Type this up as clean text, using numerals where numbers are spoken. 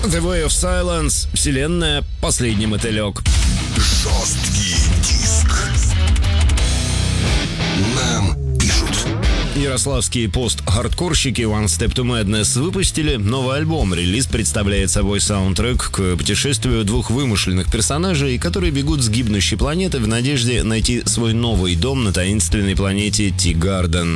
The Way of Silence, вселенная, последний мотылек. Жесткий диск. Нам пишут. Ярославские пост-хардкорщики One Step to Madness выпустили новый альбом. Релиз представляет собой саундтрек к путешествию двух вымышленных персонажей, которые бегут с гибнущей планеты в надежде найти свой новый дом на таинственной планете Ти-Гарден.